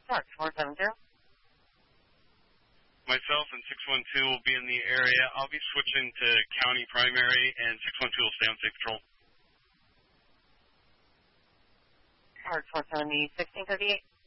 Park 470. Myself and 612 will be in the area. I'll be switching to county primary, and 612 will stay on safe patrol. Park 470, 1638.